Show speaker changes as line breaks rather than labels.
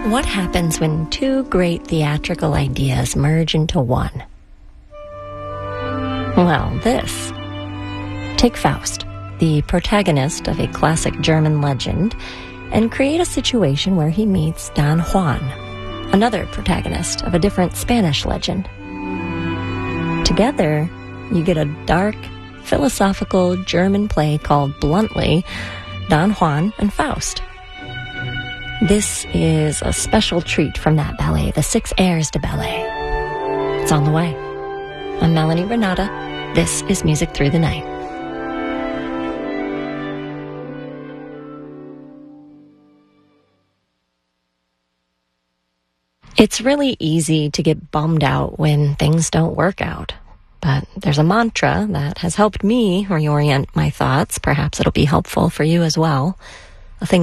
What happens when two great theatrical ideas merge into one? Well, this. Take Faust, the protagonist of a classic German legend, and create a situation where he meets Don Juan, another protagonist of a different Spanish legend. Together, you get a dark, philosophical German play called bluntly Don Juan and Faust. This is a special treat from that ballet, the Six Airs de Ballet. It's on the way. I'm Melanie Renata. This is Music Through the Night. It's really easy to get bummed out when things don't work out. But there's a mantra that has helped me reorient my thoughts. Perhaps it'll be helpful for you as well.